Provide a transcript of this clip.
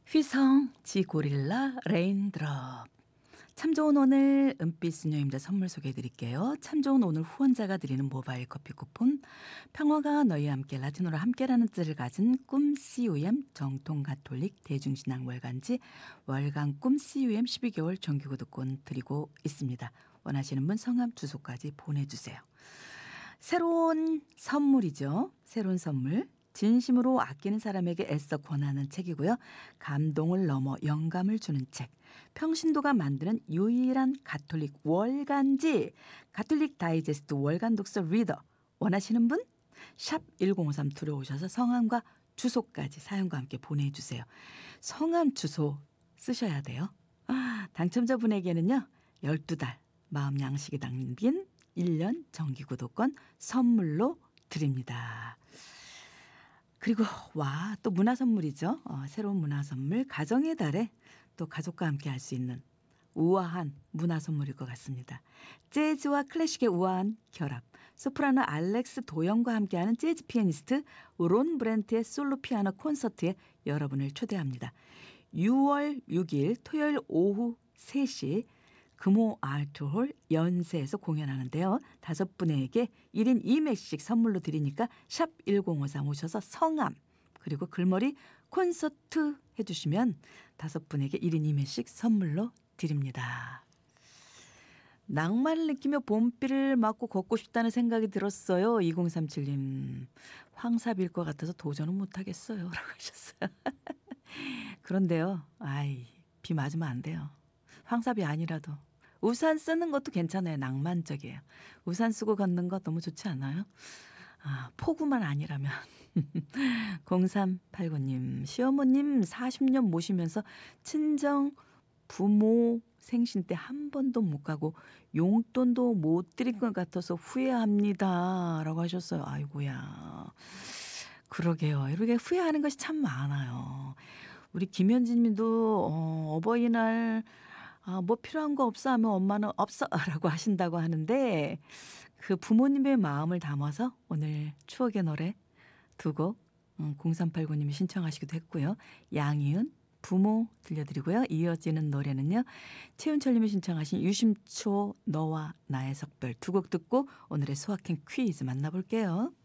휘성, 지고릴라, 레인드롭. 참 좋은 오늘 은빛 수녀임자 선물 소개해드릴게요. 참 좋은 오늘 후원자가 드리는 모바일 커피 쿠폰, 평화가 너희와 함께 라틴어로 함께라는 뜻을 가진 꿈 CUM 정통 가톨릭 대중신앙 월간지 월간 꿈 CUM 12개월 정기구독권 드리고 있습니다. 원하시는 분 성함 주소까지 보내주세요. 새로운 선물이죠. 새로운 선물. 진심으로 아끼는 사람에게 애써 권하는 책이고요. 감동을 넘어 영감을 주는 책. 평신도가 만드는 유일한 가톨릭 월간지. 가톨릭 다이제스트 월간 독서 리더. 원하시는 분? 샵 1053 들어오셔서 성함과 주소까지 사연과 함께 보내주세요. 성함 주소 쓰셔야 돼요. 당첨자분에게는요. 12달 마음 양식이 담긴 1년 정기구독권 선물로 드립니다. 그리고 또 문화선물이죠. 새로운 문화선물 가정의 달에 또 가족과 함께 할 수 있는 우아한 문화선물일 것 같습니다. 재즈와 클래식의 우아한 결합. 소프라노 알렉스 도영과 함께하는 재즈 피아니스트 론 브렌트의 솔로 피아노 콘서트에 여러분을 초대합니다. 6월 6일 토요일 오후 3시 금호 아트홀 연세에서 공연하는데요. 5분에게 1인 2매씩 선물로 드리니까 샵 1053 오셔서 성함 그리고 글머리 콘서트 해주시면 5분에게 1인 2매씩 선물로 드립니다. 낭만을 느끼며 봄비를 맞고 걷고 싶다는 생각이 들었어요. 2037님. 황사비일 것 같아서 도전은 못하겠어요. 라고 하셨어요. 그런데요. 비 맞으면 안 돼요. 황사비 아니라도. 우산 쓰는 것도 괜찮아요. 낭만적이에요. 우산 쓰고 걷는 거 너무 좋지 않아요? 폭우만 아니라면. 0389님, 시어머님 40년 모시면서 친정 부모 생신 때 한 번도 못 가고 용돈도 못 드릴 것 같아서 후회합니다. 라고 하셨어요. 아이고야. 그러게요. 이렇게 후회하는 것이 참 많아요. 우리 김현진 님도 어버이날 뭐 필요한 거 없어 하면 엄마는 없어 라고 하신다고 하는데 그 부모님의 마음을 담아서 오늘 추억의 노래 두 곡 0389님이 신청하시기도 했고요. 양희은 부모 들려드리고요. 이어지는 노래는요. 최은철님이 신청하신 유심초 너와 나의 석별 두 곡 듣고 오늘의 소확행 퀴즈 만나볼게요.